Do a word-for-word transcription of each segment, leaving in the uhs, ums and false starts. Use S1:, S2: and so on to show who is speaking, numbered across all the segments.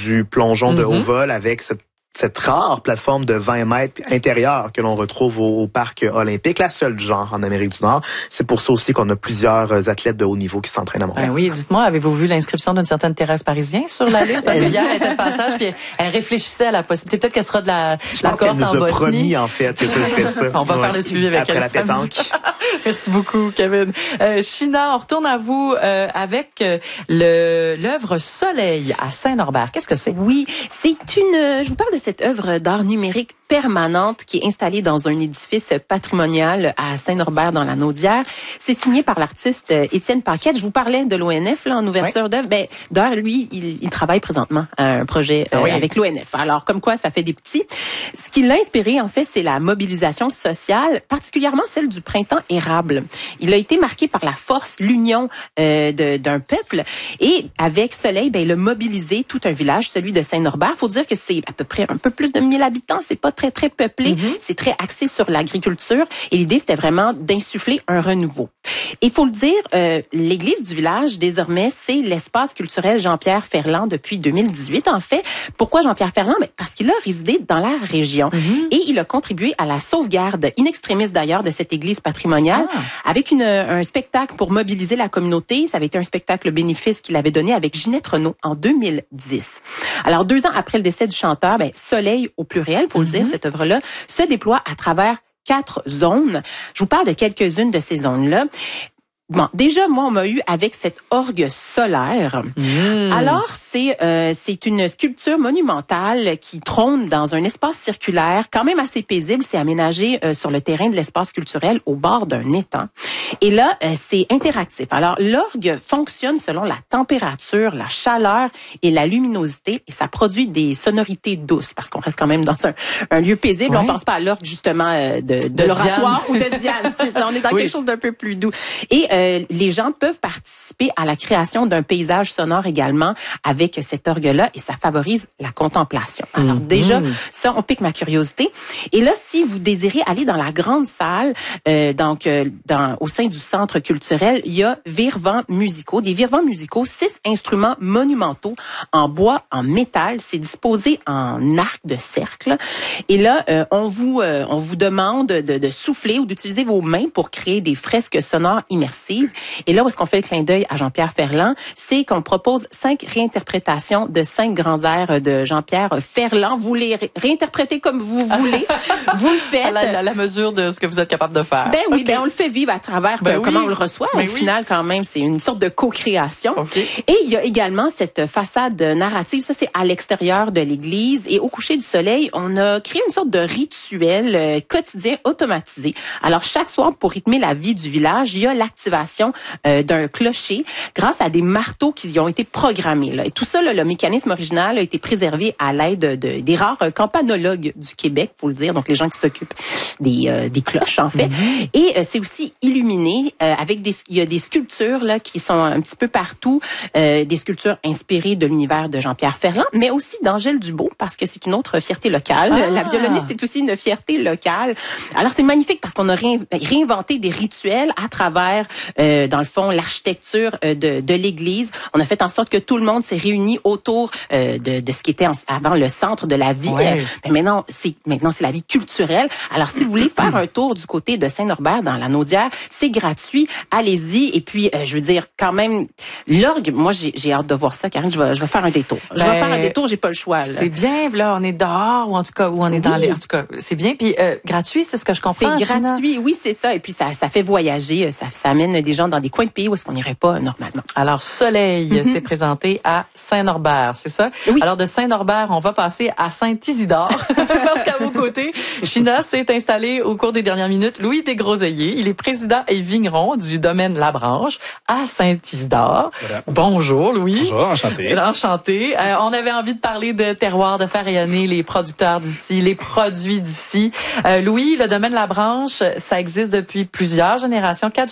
S1: du plongeon de
S2: Mm-hmm.
S1: haut vol avec cette cette rare plateforme de vingt mètres intérieure que l'on retrouve au, au parc olympique, la seule du genre en Amérique du Nord. C'est pour ça aussi qu'on a plusieurs athlètes de haut niveau qui s'entraînent à Montréal.
S2: Ben oui, dites-moi, avez-vous vu l'inscription d'une certaine Thérèse Parisien sur la liste? Parce que hier, elle était de passage, puis elle réfléchissait à la possibilité. Peut-être qu'elle sera de la,
S1: Je
S2: la
S1: pense qu'elle
S2: cohorte en
S1: nous a
S2: Bosnie.
S1: promis, en fait, que ce serait ça.
S2: On va
S1: ouais.
S2: faire le suivi avec
S1: Après
S2: elle
S1: la pétanque.
S2: Merci beaucoup, Kevin. Euh, China, on retourne à vous euh, avec euh, le l'œuvre Soleil à Saint-Norbert. Qu'est-ce que c'est?
S3: Oui, c'est une... Je vous parle de cette œuvre d'art numérique permanente qui est installée dans un édifice patrimonial à Saint-Norbert dans la Naudière. C'est signé par l'artiste Étienne Paquette. Je vous parlais de l'O N F là, en ouverture oui. d'œuvre. Ben, d'ailleurs, lui, il, il travaille présentement à un projet euh, oui. avec l'O N F. Alors, comme quoi, ça fait des petits. Ce qui l'a inspiré, en fait, c'est la mobilisation sociale, particulièrement celle du printemps érable. Il a été marqué par la force, l'union euh, de, d'un peuple. Et avec Soleil, ben, il a mobilisé tout un village, celui de Saint-Norbert. Faut dire que c'est à peu près un peu plus de mille habitants. C'est pas très, très peuplé. Mm-hmm. C'est très axé sur l'agriculture. Et l'idée, c'était vraiment d'insuffler un renouveau. Il faut le dire, euh, l'église du village, désormais, c'est l'espace culturel Jean-Pierre Ferland depuis deux mille dix-huit, en fait. Pourquoi Jean-Pierre Ferland? Ben, parce qu'il a résidé dans la région. Mm-hmm. Et il a contribué à la sauvegarde, in extremis d'ailleurs, de cette église patrimoniale, ah. avec une, un spectacle pour mobiliser la communauté. Ça avait été un spectacle bénéfice qu'il avait donné avec Ginette Renaud en deux mille dix. Alors, deux ans après le décès du chanteur, ben, Soleil, au pluriel, faut mm-hmm. le dire, cette œuvre-là, se déploie à travers quatre zones. Je vous parle de quelques-unes de ces zones-là. Bon, déjà, moi, on m'a eu avec cette orgue solaire. Mmh. Alors, c'est euh, c'est une sculpture monumentale qui trône dans un espace circulaire quand même assez paisible. C'est aménagé euh, sur le terrain de l'espace culturel au bord d'un étang. Et là, euh, c'est interactif. Alors, l'orgue fonctionne selon la température, la chaleur et la luminosité, et ça produit des sonorités douces parce qu'on reste quand même dans un, un lieu paisible. Oui. On pense pas à l'orgue justement euh, de, de, de l'oratoire ou de Diane. C'est ça, on est dans oui. quelque chose d'un peu plus doux. Et euh, Euh, les gens peuvent participer à la création d'un paysage sonore également avec cette orgue-là et ça favorise la contemplation. Alors mmh. déjà, ça, on pique ma curiosité. Et là, si vous désirez aller dans la grande salle, euh, donc euh, dans, au sein du centre culturel, il y a virevents musicaux, des virevents musicaux, six instruments monumentaux en bois, en métal. C'est disposé en arc de cercle. Et là, euh, on vous euh, on vous demande de, de souffler ou d'utiliser vos mains pour créer des fresques sonores immersives. Et là où est-ce qu'on fait le clin d'œil à Jean-Pierre Ferland, c'est qu'on propose cinq réinterprétations de cinq grands airs de Jean-Pierre Ferland. Vous les ré- réinterprétez comme vous voulez. Vous le faites.
S2: À la, à la mesure de ce que vous êtes capable de faire.
S3: Ben oui,
S2: okay.
S3: ben on le fait vivre à travers ben comment oui. on le reçoit. Ben Au oui. final, quand même, c'est une sorte de co-création. Okay. Et il y a également cette façade narrative. Ça, c'est à l'extérieur de l'église. Et au coucher du soleil, on a créé une sorte de rituel euh, quotidien automatisé. Alors, chaque soir, pour rythmer la vie du village, il y a l'activation Euh, d'un clocher grâce à des marteaux qui y ont été programmés. Là. Et tout ça, là, le mécanisme original a été préservé à l'aide de, de, des rares campanologues du Québec, faut le dire, donc les gens qui s'occupent des, euh, des cloches, en fait. Mm-hmm. Et euh, c'est aussi illuminé euh, avec des... Il y a des sculptures là qui sont un petit peu partout, euh, des sculptures inspirées de l'univers de Jean-Pierre Ferland, mais aussi d'Angèle Dubois, parce que c'est une autre fierté locale. Ah. La violoniste est aussi une fierté locale. Alors, c'est magnifique parce qu'on a réinventé des rituels à travers Euh, dans le fond, l'architecture euh, de, de l'église. On a fait en sorte que tout le monde s'est réuni autour euh, de, de ce qui était en, avant le centre de la vie. Ouais. Euh, mais maintenant, c'est maintenant c'est la vie culturelle. Alors, si vous voulez faire un tour du côté de Saint-Norbert dans la Naudière, c'est gratuit. Allez-y. Et puis, euh, je veux dire, quand même, l'orgue. Moi, j'ai, j'ai hâte de voir ça, Karine. Je vais, je vais faire un détour. Je ben, vais faire un détour. J'ai pas le choix. Là.
S2: C'est bien. Là, on est dehors ou en tout cas, ou on est oui. dans les. En tout cas, c'est bien. Puis euh, gratuit, c'est ce que je comprends.
S3: C'est gratuit. China. Oui, c'est ça. Et puis ça, ça fait voyager. Ça, ça amène des gens dans des coins de pays où est-ce qu'on n'irait pas normalement.
S2: Alors, Soleil mm-hmm. s'est présenté à Saint-Norbert, c'est ça? Oui. Alors, de Saint-Norbert, on va passer à Saint-Isidore, parce qu'à vos côtés, China s'est installée au cours des dernières minutes. Louis Desgroseilliers, il est président et vigneron du domaine La Branche à Saint-Isidore. Voilà. Bonjour, Louis.
S4: Bonjour, enchanté.
S2: Enchanté. Euh, on avait envie de parler de terroir, de faire rayonner les producteurs d'ici, les produits d'ici. Euh, Louis, le domaine La Branche, ça existe depuis plusieurs générations, quatre générations.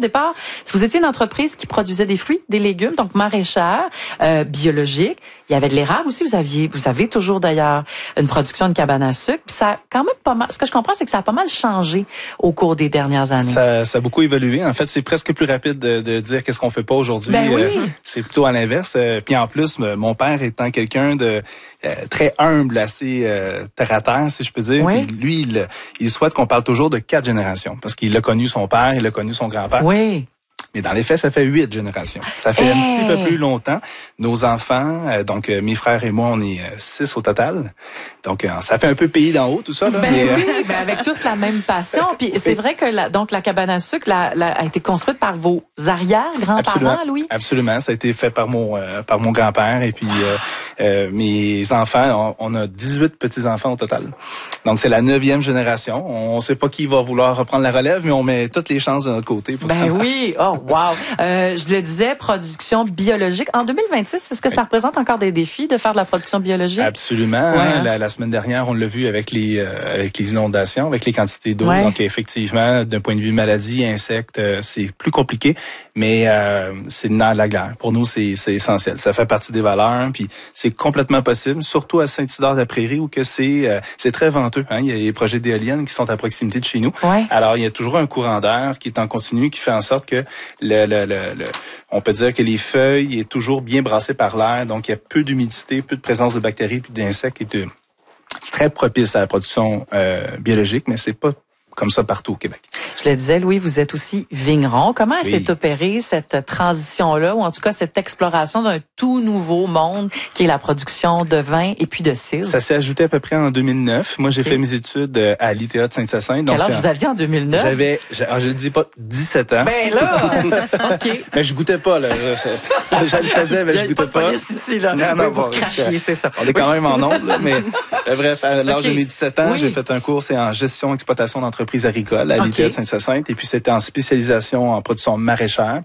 S2: départ, vous étiez une entreprise qui produisait des fruits, des légumes, donc maraîchère, euh, biologique. Il y avait de l'érable aussi. Vous aviez, vous avez toujours d'ailleurs une production de cabane à sucre. Puis ça a quand même pas mal. Ce que je comprends, c'est que ça a pas mal changé au cours des dernières années.
S4: Ça, ça a beaucoup évolué. En fait, c'est presque plus rapide de, de dire qu'est-ce qu'on fait pas aujourd'hui.
S2: Ben oui.
S4: euh, c'est plutôt à l'inverse. Euh, puis en plus, mon père étant quelqu'un de euh, très humble, assez euh, terre à terre, si je peux dire.
S2: Oui.
S4: Puis lui, il, il souhaite qu'on parle toujours de quatre générations, parce qu'il a connu son père, il a connu son grand-père.
S2: Oui.
S4: Mais dans les faits, ça fait huit générations. Ça fait hey. un petit peu plus longtemps. Nos enfants, euh, donc euh, mes frères et moi, on est euh, six au total. Donc, euh, ça fait un peu pays d'en haut, tout ça. Là,
S2: ben
S4: mais,
S2: oui, euh... ben avec tous la même passion. Puis c'est vrai que la, donc la cabane à sucre la, la, a été construite par vos arrière-grands-parents, Louis?
S4: Absolument. Ça a été fait par mon euh, par mon grand-père. Et puis, euh, euh, mes enfants, on, on a dix-huit petits-enfants au total. Donc, c'est la neuvième génération. On ne sait pas qui va vouloir reprendre la relève, mais on met toutes les chances de notre côté. Pour
S2: ben
S4: ça.
S2: oui, oh wow. Euh, je le disais, production biologique. En deux mille vingt-six, est-ce que ça représente encore des défis de faire de la production biologique?
S4: Absolument.
S2: Ouais,
S4: hein? la, la semaine dernière, on l'a vu avec les euh, avec les inondations, avec les quantités d'eau. Ouais. Donc, effectivement, d'un point de vue maladie, insectes, euh, c'est plus compliqué, mais euh, c'est le nerf de la guerre. Pour nous, c'est, c'est essentiel. Ça fait partie des valeurs, puis c'est complètement possible, surtout à Saint-Isidore-de-la-Prairie, où que c'est euh, c'est très venteux. Hein? Il y a des projets d'éoliennes qui sont à proximité de chez nous.
S2: Ouais.
S4: Alors, il y a toujours un courant d'air qui est en continu, qui fait en sorte que le, le, le, le on peut dire que les feuilles est toujours bien brassées par l'air, donc il y a peu d'humidité, peu de présence de bactéries puis d'insectes. Et de... C'est très propice à la production euh, biologique, mais c'est pas comme ça partout au Québec.
S2: Je le disais, Louis, vous êtes aussi vigneron. Comment
S4: oui.
S2: s'est opérée cette transition-là, ou en tout cas cette exploration d'un tout nouveau monde qui est la production de vin et puis de cidre?
S4: Ça s'est ajouté à peu près en deux mille neuf. Moi, j'ai okay. fait mes études à l'I T A de Saint-Hyacinthe.
S2: Quel âge vous aviez en deux mille neuf?
S4: J'avais, je, je le dis pas, dix-sept ans.
S2: Ben là! OK.
S4: Mais je goûtais pas, là. Je, je le faisais, mais je goûtais pas.
S2: Il y a pas de ici, là.
S4: Non, non,
S2: oui, vous crachiez, c'est ça.
S4: On est quand même en ondes, là, mais bref, à l'âge okay. de mes dix-sept ans,
S2: oui.
S4: j'ai fait un cours, c'est en gestion exploitation d'entreprises agricoles à l'I T A de Saint-Hyacinthe. Et puis, c'était en spécialisation en production maraîchère.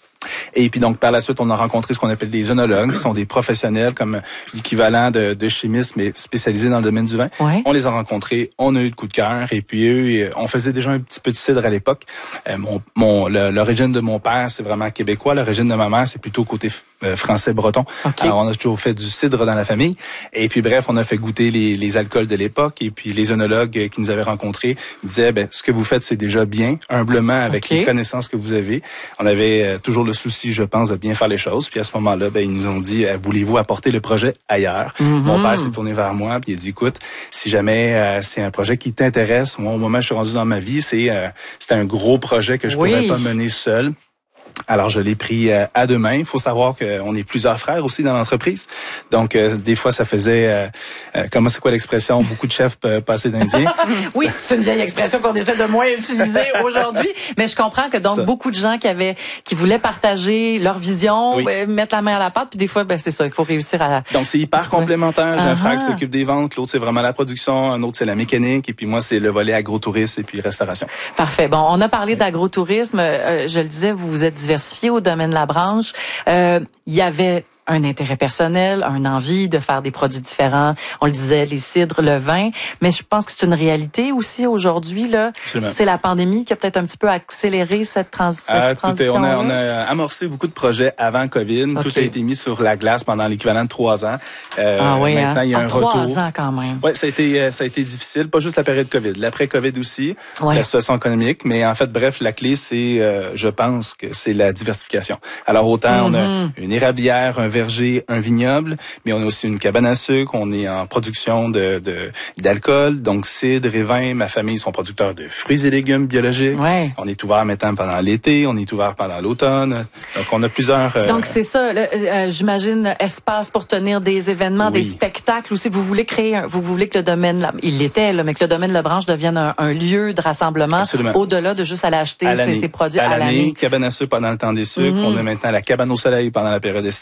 S4: Et puis donc par la suite, on a rencontré ce qu'on appelle des œnologues, qui sont des professionnels comme l'équivalent de, de chimistes, mais spécialisés dans le domaine du vin.
S2: Ouais.
S4: On les a rencontrés, on a eu le coup de cœur, et puis eux, on faisait déjà un petit peu de cidre à l'époque. Euh, mon, mon, le, l'origine de mon père, c'est vraiment québécois. L'origine de ma mère, c'est plutôt côté euh, français-breton.
S2: Okay.
S4: Alors on a toujours fait du cidre dans la famille. Et puis bref, on a fait goûter les, les alcools de l'époque. Et puis les œnologues qui nous avaient rencontrés disaient, ben ce que vous faites, c'est déjà bien, humblement, avec okay. les connaissances que vous avez. On avait euh, toujours le souci, je pense, de bien faire les choses. Puis à ce moment-là, ben ils nous ont dit, voulez-vous apporter le projet ailleurs? Mm-hmm. Mon père s'est tourné vers moi, puis il a dit, écoute, si jamais euh, c'est un projet qui t'intéresse, moi, au moment où je suis rendu dans ma vie, c'est euh, c'est un gros projet que je
S2: oui.
S4: pourrais pas mener seul. Alors, je l'ai pris euh, à deux mains. Il faut savoir qu'on est plusieurs frères aussi dans l'entreprise. Donc, euh, des fois, ça faisait... Euh, euh, comment c'est quoi l'expression? Beaucoup de chefs euh, passés d'Indien.
S2: Oui, c'est une vieille expression qu'on essaie de moins utiliser aujourd'hui. Mais je comprends que donc, ça. beaucoup de gens qui avaient qui voulaient partager leur vision, oui. euh, mettre la main à la pâte, puis des fois, ben c'est ça, il faut réussir à...
S4: Donc, c'est hyper complémentaire. J'ai uh-huh. un frère qui s'occupe des ventes, l'autre, c'est vraiment la production, un autre, c'est la mécanique, et puis moi, c'est le volet agrotourisme et puis restauration.
S2: Parfait. Bon, on a parlé oui. d'agrotourisme. Euh, je le disais, vous vous êtes diversifié au domaine de la branche. Euh, il y avait un intérêt personnel, un envie de faire des produits différents. On le disait, les cidres, le vin. Mais je pense que c'est une réalité aussi aujourd'hui, là.
S4: Absolument.
S2: C'est la pandémie qui a peut-être un petit peu accéléré cette, trans- cette
S4: euh,
S2: transition.
S4: On a, on a amorcé beaucoup de projets avant COVID. Okay. Tout a été mis sur la glace pendant l'équivalent de trois ans.
S2: Euh, ah oui,
S4: maintenant,
S2: hein?
S4: il y a
S2: ah,
S4: un
S2: trois
S4: retour.
S2: ans quand même.
S4: Ouais, ça a été, ça a été difficile. Pas juste la période COVID, l'après-COVID aussi,
S2: ouais.
S4: la situation économique. Mais en fait, bref, la clé, c'est, euh, je pense que c'est la diversification. Alors autant mm-hmm. on a une érablière, un verger, un vignoble, mais on a aussi une cabane à sucre, on est en production de, de d'alcool, donc cidre et vin. Ma famille sont producteurs de fruits et légumes biologiques.
S2: Ouais.
S4: On est ouvert maintenant pendant l'été, on est ouvert pendant l'automne. Donc on a plusieurs... Euh...
S2: Donc c'est ça, là, euh, j'imagine, espace pour tenir des événements, oui. des spectacles aussi. Vous voulez créer, un, vous voulez que le domaine, là, il l'était, là, mais que le domaine La Branche devienne un, un lieu de rassemblement.
S4: Absolument.
S2: Au-delà de juste aller acheter ces, ces produits
S4: à,
S2: à
S4: l'année.
S2: l'année.
S4: Cabane à sucre pendant le temps des sucres. Mm-hmm. On a maintenant la cabane au soleil pendant la période estivale.
S2: OK.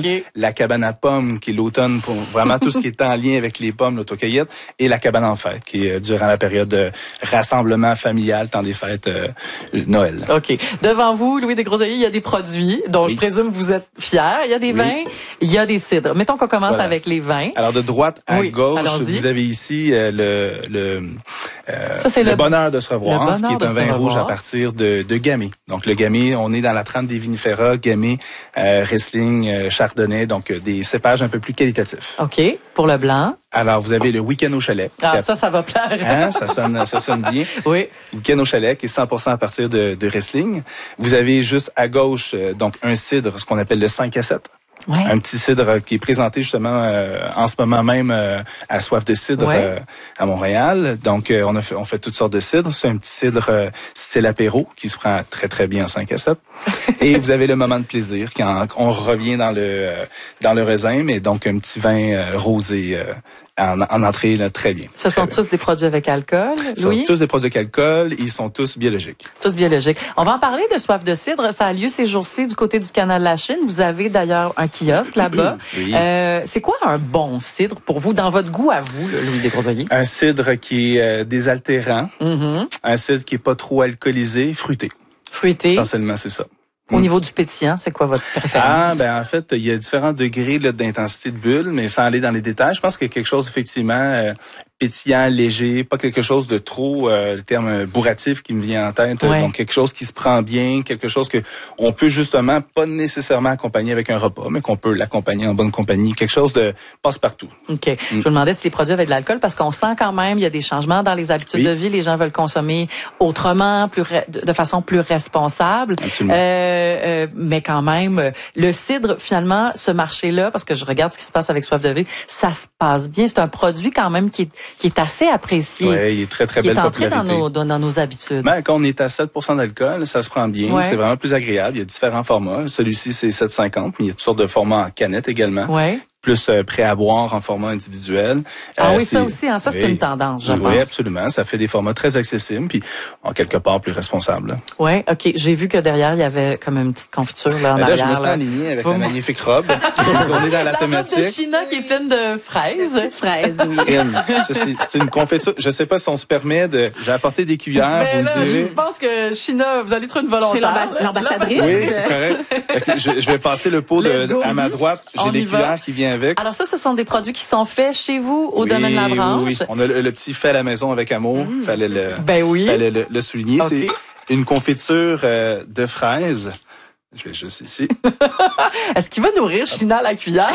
S2: Okay.
S4: La cabane à pommes, qui est l'automne, pour vraiment tout ce qui est en lien avec les pommes, l'autocueillette, et la cabane en fête, qui est durant la période de rassemblement familial, temps des fêtes euh, Noël.
S2: OK. Devant vous, Louis Desgroseilliers, il y a des produits dont oui. je présume vous êtes fiers. Il y a des oui. vins, il y a des cidres. Mettons qu'on commence voilà. avec les vins.
S4: Alors, de droite à oui. gauche, vous avez ici euh, le, le, euh,
S2: Ça, c'est
S4: le,
S2: le
S4: bonheur de se revoir, qui est un vin
S2: revoir.
S4: rouge à partir de, de Gamay. Donc, le Gamay, on est dans la trempe des vinifera, Gamay, euh, Riesling, euh, Chardonnay, donc euh, des cépages un peu plus qualitatifs.
S2: OK. Pour le blanc?
S4: Alors, vous avez le Week-end au chalet.
S2: Ah, ça, ça va plaire.
S4: Hein, ça sonne, ça sonne bien.
S2: Oui.
S4: Week-end au chalet, qui est cent pour cent à partir de, de Riesling. Vous avez juste à gauche, euh, donc, un cidre, ce qu'on appelle le cinq à sept.
S2: Ouais.
S4: Un petit cidre qui est présenté justement euh, en ce moment même euh, à Soif de cidre
S2: ouais.
S4: euh, à Montréal. Donc, euh, on a fait, on fait toutes sortes de cidres. C'est un petit cidre euh, style apéro qui se prend très, très bien en cinq à sept. Et vous avez le moment de plaisir quand on revient dans le euh, dans le raisin, mais donc un petit vin euh, rosé euh, en, en entrée là, très bien.
S2: Ce
S4: très
S2: sont
S4: bien.
S2: tous des produits avec alcool,
S4: Ils
S2: Louis?
S4: sont tous des produits avec alcool. Ils sont tous biologiques.
S2: Tous biologiques. On va en parler de Soif de cidre. Ça a lieu ces jours-ci du côté du canal de la Chine. Vous avez d'ailleurs un kiosque là-bas.
S4: Oui.
S2: Euh, c'est quoi un bon cidre pour vous, dans votre goût à vous, là, Louis Desgroseilliers?
S4: Un cidre qui est euh, désaltérant.
S2: Mm-hmm.
S4: Un cidre qui est pas trop alcoolisé, fruité.
S2: Fruité.
S4: Essentiellement, c'est ça.
S2: Au niveau du pétillant, c'est quoi votre préférence?
S4: Ah, ben en fait, il y a différents degrés là, d'intensité de bulle, mais sans aller dans les détails, je pense qu'il y a quelque chose effectivement euh, pétillant, léger, pas quelque chose de trop, euh, le terme bourratif qui me vient en tête,
S2: ouais.
S4: donc quelque chose qui se prend bien, quelque chose que on peut justement pas nécessairement accompagner avec un repas, mais qu'on peut l'accompagner en bonne compagnie, quelque chose de passe-partout.
S2: OK. Mm. Je vous demandais si les produits avaient de l'alcool, parce qu'on sent quand même, il y a des changements dans les habitudes oui. de vie, les gens veulent consommer autrement, plus de façon plus responsable.
S4: Absolument.
S2: Euh, euh, mais quand même, le cidre, finalement, ce marché-là, parce que je regarde ce qui se passe avec Soif de vie, ça se passe bien. C'est un produit quand même qui est qui est assez apprécié.
S4: Oui, il est très, très
S2: qui
S4: belle
S2: est entré
S4: popularité.
S2: dans nos, dans, dans nos habitudes.
S4: Ben, quand on est à sept pour cent d'alcool, ça se prend bien.
S2: Ouais.
S4: C'est vraiment plus agréable. Il y a différents formats. Celui-ci, c'est sept cinquante, mais il y a toutes sortes de formats en canette également.
S2: Ouais.
S4: Plus euh, prêt à boire en format individuel.
S2: Ah
S4: euh,
S2: oui, ça aussi, hein, ça c'est oui. une tendance, je
S4: oui,
S2: pense.
S4: Oui, absolument. Ça fait des formats très accessibles, puis en quelque part plus responsables.
S2: Oui, OK. J'ai vu que derrière, il y avait comme une petite confiture là, en
S4: là,
S2: arrière.
S4: Je me sens
S2: là.
S4: aligné avec
S2: Vous
S4: la magnifique robe. On est dans la,
S2: la
S4: thématique.
S2: Robe de China qui est pleine de fraises.
S3: Fraises, oui.
S4: C'est, c'est une confiture. Je sais pas si on se permet de... J'ai apporté des cuillères,
S2: Mais
S4: vous
S2: là,
S4: me direz.
S2: Je pense que China, vous allez trouver une volontaire.
S3: Je suis l'ambassadrice.
S4: Oui, c'est correct. Je, je vais passer le pot de, à ma droite. J'ai des cuillères qui viennent avec.
S2: Alors ça, ce sont des produits qui sont faits chez vous au
S4: oui,
S2: domaine de la branche.
S4: Oui, oui. On a le, le petit fait à la maison avec amour. Mmh. Fallait le,
S2: ben oui.
S4: fallait le, le souligner.
S2: Okay.
S4: C'est une confiture euh, de fraises. Je vais juste ici.
S2: Est-ce qu'il va nourrir China à la cuillère?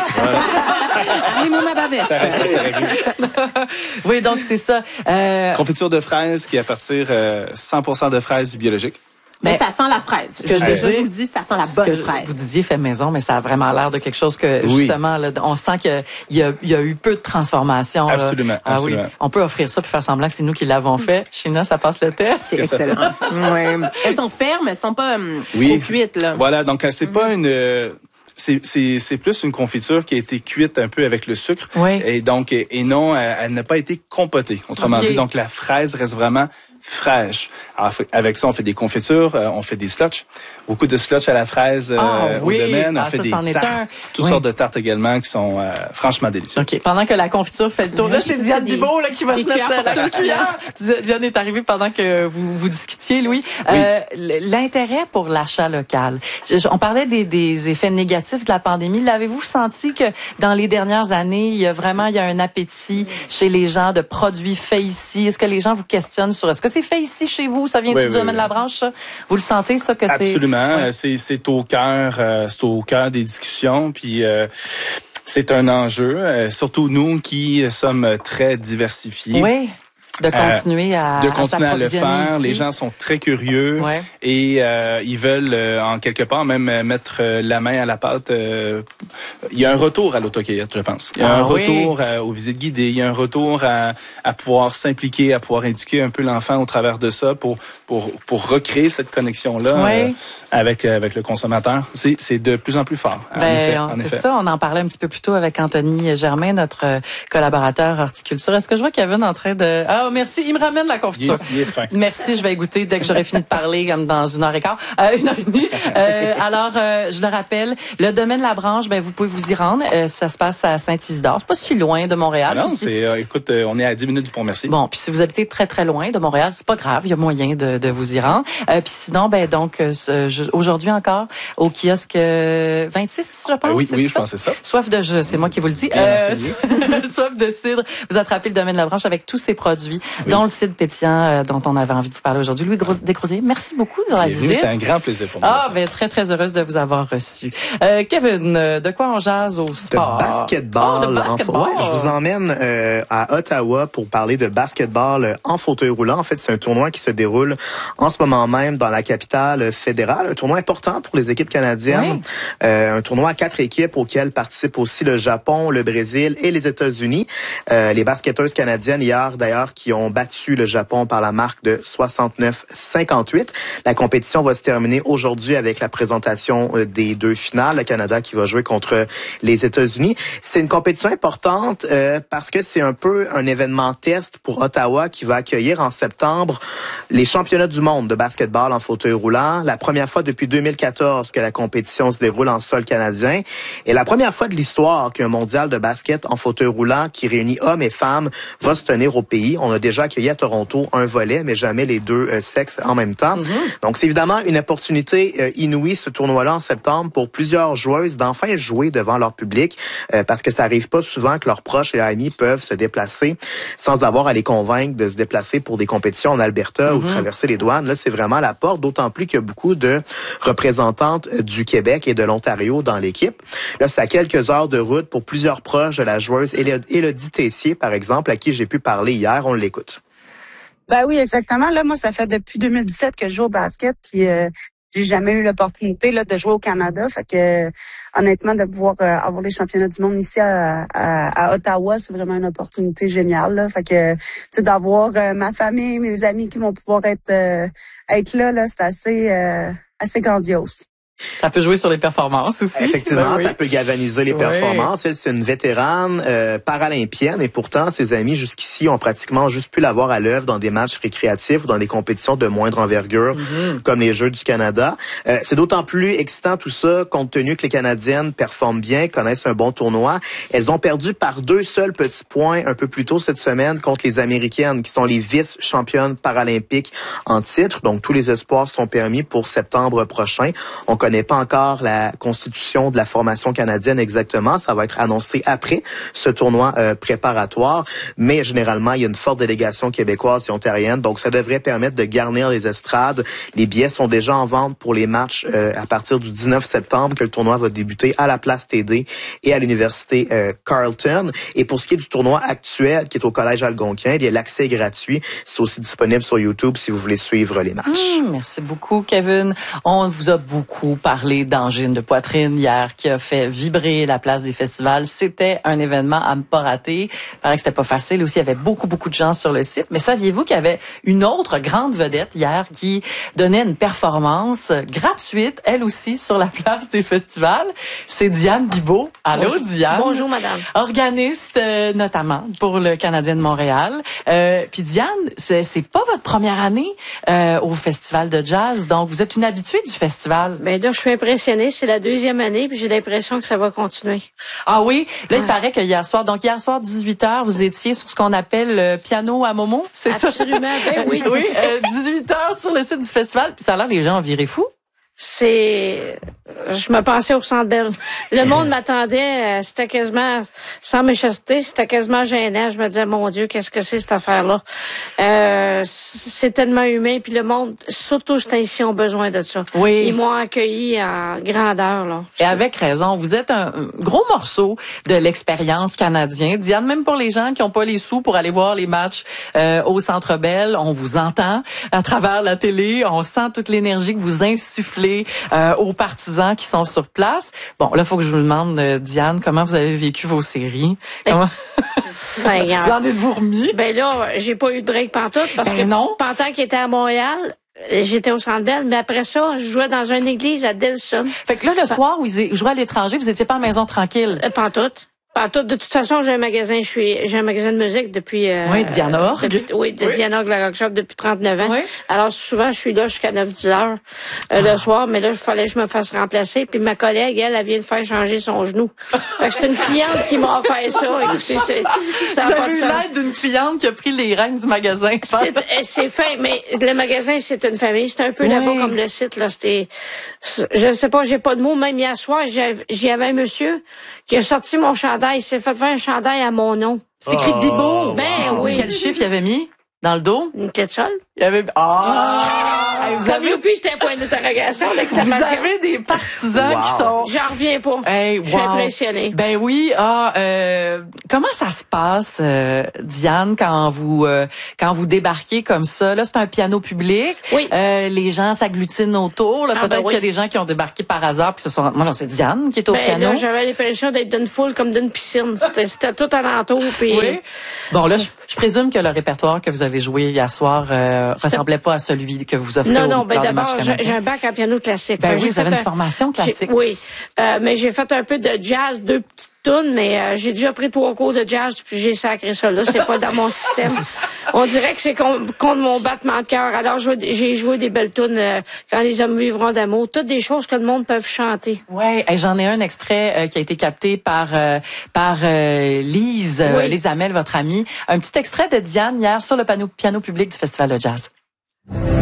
S3: Amenez-moi ma bavette.
S4: Ça réglé, ça réglé.
S2: Oui, donc c'est ça. Euh...
S4: Confiture de fraises qui est à partir euh, cent pour cent de fraises biologiques.
S3: Mais ça sent la fraise. Ce que je, je vous le dis, ça sent la bonne fraise.
S2: Vous disiez fait maison, mais ça a vraiment l'air de quelque chose que, oui. justement, là, on sent qu'il y a, il y a eu peu de transformation.
S4: Absolument,
S2: là. Ah
S4: absolument.
S2: Oui. On peut offrir ça pour faire semblant que c'est nous qui l'avons fait. China, ça passe le test.
S3: C'est excellent. Oui. Elles sont fermes, elles sont pas um,
S4: oui.
S3: trop cuites, là.
S4: Voilà, donc c'est mm-hmm. pas une... Euh, C'est, c'est, c'est plus une confiture qui a été cuite un peu avec le sucre.
S2: Oui.
S4: Et donc, et, et non, elle, elle n'a pas été compotée. Autrement okay. dit, donc la fraise reste vraiment fraîche. Alors, avec ça, on fait des confitures, euh, on fait des slushs. Beaucoup de slushs à la fraise euh,
S2: ah, oui.
S4: au domaine. On
S2: ah,
S4: fait
S2: ça,
S4: des
S2: tartes,
S4: un. toutes
S2: oui.
S4: sortes de tartes également qui sont euh, franchement délicieuses.
S2: OK. Pendant que la confiture fait le tour, là, c'est Diane Bibeau là, qui va se mettre la, la cuillère. Diane est arrivée pendant que vous, vous discutiez, Louis. Oui. Euh, l'intérêt pour l'achat local. Je, on parlait des, des effets négatifs de la pandémie. L'avez-vous senti que dans les dernières années, il y a vraiment il y a un appétit chez les gens de produits faits ici? Est-ce que les gens vous questionnent sur est-ce que c'est fait ici chez vous? Ça vient
S4: oui,
S2: du
S4: oui,
S2: domaine
S4: oui.
S2: de la branche, ça? Vous le sentez, ça, que c'est...
S4: Absolument. Ouais. C'est, c'est au cœur, euh, c'est au cœur des discussions. Puis euh, c'est un enjeu, euh, surtout nous qui sommes très diversifiés.
S2: Oui. De continuer à
S4: de continuer à, à le faire.
S2: Ici.
S4: Les gens sont très curieux
S2: ouais.
S4: et euh, ils veulent euh, en quelque part même mettre euh, la main à la pâte. Euh, il y a un retour à l'autocueillette, je pense. Il y a
S2: ah,
S4: un
S2: oui.
S4: retour à, aux visites guidées. Il y a un retour à, à pouvoir s'impliquer, à pouvoir éduquer un peu l'enfant au travers de ça pour pour pour recréer cette connexion là
S2: oui.
S4: euh, avec avec le consommateur, c'est c'est de plus en plus fort.
S2: Ben, c'est ça, on en parlait un petit peu plus tôt avec Anthony Germain, notre collaborateur horticulture. Est-ce que je vois Kevin en train de... Ah, merci, il me ramène la confiture.
S4: Il est, il est fin.
S2: Merci, je vais goûter dès que j'aurai fini de parler, comme dans une heure et quart, euh, une heure et demie. Euh, alors, euh, je le rappelle, le domaine La Branche, ben vous pouvez vous y rendre. Euh, ça se passe à Saint-Isidore. C'est pas si loin de Montréal.
S4: Ah non, c'est, euh, écoute, euh, on est à dix minutes du Pont-Mercier.
S2: Bon, puis si vous habitez très très loin de Montréal, c'est pas grave, il y a moyen de, de vous y rendre. Euh, puis sinon, ben donc euh, je, aujourd'hui encore au kiosque vingt-six, je pense.
S4: Euh, oui, oui,
S2: ça?
S4: je pense que c'est ça.
S2: Soif de jus, c'est moi qui vous le dis. Euh, soif de cidre. Vous attrapez le domaine La Branche avec tous ses produits, oui. dont le cidre pétillant euh, dont on avait envie de vous parler aujourd'hui. Louis Descroziers, merci beaucoup de la visite.
S4: C'est un grand plaisir pour moi.
S2: Ah, ben très très heureuse de vous avoir reçu. Euh, Kevin, de quoi on jase au sport?
S1: De basketball.
S2: Oh, de basketball.
S1: En, ouais, je vous emmène euh, à Ottawa pour parler de basketball en fauteuil roulant. En fait, c'est un tournoi qui se déroule en ce moment même dans la capitale fédérale. Un tournoi important pour les équipes canadiennes. Oui. Euh, un tournoi à quatre équipes auquel participent aussi le Japon, le Brésil et les États-Unis. Euh, les basketteuses canadiennes hier, d'ailleurs, qui ont battu le Japon par la marque de soixante-neuf cinquante-huit. La compétition va se terminer aujourd'hui avec la présentation des deux finales. Le Canada qui va jouer contre les États-Unis. C'est une compétition importante euh, parce que c'est un peu un événement test pour Ottawa qui va accueillir en septembre les championnats du monde de basketball en fauteuil roulant. La première fois depuis deux mille quatorze que la compétition se déroule en sol canadien. Et la première fois de l'histoire qu'un mondial de basket en fauteuil roulant qui réunit hommes et femmes va se tenir au pays. On a déjà accueilli à Toronto un volet, mais jamais les deux euh, sexes en même temps. Mm-hmm. Donc, c'est évidemment une opportunité euh, inouïe, ce tournoi-là en septembre, pour plusieurs joueuses d'enfin jouer devant leur public, euh, parce que ça arrive pas souvent que leurs proches et amis peuvent se déplacer sans avoir à les convaincre de se déplacer pour des compétitions en Alberta mm-hmm. ou traverser les douanes. Là, c'est vraiment la porte, d'autant plus qu'il y a beaucoup de représentantes du Québec et de l'Ontario dans l'équipe. Là, c'est à quelques heures de route pour plusieurs proches de la joueuse Élodie Tessier, par exemple, à qui j'ai pu parler hier. On l'écoute.
S5: Ben oui, exactement. Là, moi, ça fait depuis deux mille dix-sept que je joue au basket, puis euh, j'ai jamais eu l'opportunité là de jouer au Canada. Fait que, euh, honnêtement, de pouvoir euh, avoir les championnats du monde ici à, à, à Ottawa, c'est vraiment une opportunité géniale. Là. Fait que, tu sais, d'avoir euh, ma famille, mes amis qui vont pouvoir être euh, être là, là, c'est assez euh, assez grandiose.
S2: Ça peut jouer sur les performances aussi.
S1: Effectivement,
S2: ben oui.
S1: ça peut galvaniser les performances. Oui. Elle, c'est une vétérane euh, paralympienne et pourtant, ses amis jusqu'ici ont pratiquement juste pu la voir à l'œuvre dans des matchs récréatifs ou dans des compétitions de moindre envergure, mm-hmm. comme les Jeux du Canada. Euh, c'est d'autant plus excitant tout ça, compte tenu que les Canadiennes performent bien, connaissent un bon tournoi. Elles ont perdu par deux seuls petits points un peu plus tôt cette semaine contre les Américaines, qui sont les vice-championnes paralympiques en titre. Donc, tous les espoirs sont permis pour septembre prochain. On connaît pas encore la constitution de la formation canadienne exactement. Ça va être annoncé après ce tournoi euh, préparatoire. Mais généralement, il y a une forte délégation québécoise et ontarienne. Donc, ça devrait permettre de garnir les estrades. Les billets sont déjà en vente pour les matchs euh, à partir du dix-neuf septembre que le tournoi va débuter à la Place T D et à l'Université euh, Carleton. Et pour ce qui est du tournoi actuel qui est au Collège Algonquin, bien, l'accès est gratuit. C'est aussi disponible sur YouTube si vous voulez suivre les matchs.
S2: Mmh, merci beaucoup, Kevin. On vous a beaucoup parlé d'angine de poitrine hier qui a fait vibrer la place des festivals. C'était un événement à ne pas rater. Il paraît que c'était pas facile aussi. Il y avait beaucoup, beaucoup de gens sur le site. Mais saviez-vous qu'il y avait une autre grande vedette hier qui donnait une performance gratuite, elle aussi, sur la place des festivals? C'est Diane Bibeau. Allô,
S6: Bonjour.
S2: Diane.
S6: Bonjour, madame.
S2: Organiste, euh, notamment, pour le Canadien de Montréal. Euh, puis Diane, c'est, c'est pas votre première année euh, au Festival de jazz. Donc, vous êtes une habituée du festival.
S6: Ben là, je suis impressionnée. C'est la deuxième année, puis j'ai l'impression que ça va continuer.
S2: Ah oui? Là,
S6: ouais.
S2: Il paraît que hier soir, donc hier soir, dix-huit heures, vous étiez sur ce qu'on appelle le piano à Momo, c'est ça?
S6: Absolument, ben oui.
S2: Oui, euh, dix-huit heures sur le site du festival, puis ça a l'air les gens ont viré fou.
S6: C'est... Je me pensais au Centre Bell. Le monde m'attendait, euh, c'était quasiment, sans méchanceté, c'était quasiment gênant. Je me disais, mon Dieu, qu'est-ce que c'est cette affaire-là? Euh, c'est tellement humain, puis le monde, surtout ces temps-ci, ont besoin de ça.
S2: Oui.
S6: Ils m'ont accueilli en grandeur, là.
S2: Et avec raison, vous êtes un, un gros morceau de l'expérience canadienne. Diane, même pour les gens qui n'ont pas les sous pour aller voir les matchs euh, au Centre Bell, on vous entend à travers la télé, on sent toute l'énergie que vous insufflez Euh, aux partisans qui sont sur place. Bon, là, il faut que je vous demande, euh, Diane, comment vous avez vécu vos séries? Comment...
S6: Ben,
S2: vous en êtes-vous remis?
S6: Ben là, j'ai pas eu de break pantoute parce
S2: ben
S6: que
S2: non.
S6: pendant qu'il était à Montréal, j'étais au Centre Bell, mais après ça, je jouais dans une église à Delson.
S2: Fait que là, le soir où ils jouaient à l'étranger, vous étiez pas à la maison tranquille?
S6: Euh, pantoute. Pantoute. De toute façon, j'ai un magasin, je suis, j'ai un magasin de musique depuis, euh,
S2: Oui, Diana Org.
S6: Depuis, oui, de
S2: oui.
S6: Diana Org, la Rock Shop depuis trente-neuf ans.
S2: Oui.
S6: Alors, souvent, je suis là jusqu'à neuf dix heures, euh, ah. le soir, mais là, il fallait que je me fasse remplacer. Puis ma collègue, elle, elle vient de faire changer son genou. Fait que c'est une cliente qui m'a offert ça. Écoutez, c'est, ça
S2: Vous avez eu l'aide d'une cliente qui a pris les rênes du magasin.
S6: C'est, c'est fait, mais le magasin, c'est une famille. C'est un peu oui. là-bas comme le site, là. C'était, je sais pas, j'ai pas de mots. Même hier soir, j'y avais un monsieur qui a sorti mon chandail. Il s'est fait faire un chandail à mon nom.
S2: C'est écrit oh. Bibo.
S6: Ben oui.
S2: Quel chiffre il avait mis dans le dos?
S6: Une quetzal.
S2: Il avait... Ah!
S6: Hey, vous avez oublié, c'était un point d'interrogation.
S2: Vous avez des partisans wow. qui sont...
S6: J'en reviens pas.
S2: Hey, wow.
S6: Je suis impressionnée.
S2: Ben oui. Ah, euh, comment ça se passe, euh, Diane, quand vous euh, quand vous débarquez comme ça? Là, c'est un piano public.
S6: Oui.
S2: Euh, les gens s'agglutinent autour. Là,
S6: ah,
S2: peut-être
S6: ben oui.
S2: qu'il y a des gens qui ont débarqué par hasard puis se sont... Moi, non, c'est Diane qui est au
S6: ben,
S2: piano.
S6: Là, j'avais l'impression d'être d'une foule comme d'une piscine. C'était, c'était tout alentour. Puis...
S2: Oui. Bon, là, je, je présume que le répertoire que vous avez joué hier soir euh, ressemblait pas à celui que vous offrez
S6: non,
S2: au
S6: non, ben d'abord,
S2: j'ai,
S6: j'ai un bac en piano classique.
S2: Ben
S6: enfin,
S2: oui, vous avez
S6: une
S2: un... formation classique.
S6: Oui, euh, mais j'ai fait un peu de jazz, deux petites tunes, mais euh, j'ai déjà pris trois cours de jazz, puis j'ai sacré ça là. C'est pas dans mon système. On dirait que c'est contre mon battement de cœur. Alors, j'ai joué des belles tunes euh, quand les hommes vivront d'amour. Toutes des choses que le monde peut chanter.
S2: Ouais, hey, j'en ai un extrait euh, qui a été capté par euh, par euh, Lise, euh, oui. Lise Hamel, votre amie. Un petit extrait de Diane hier sur le piano, piano public du Festival de jazz.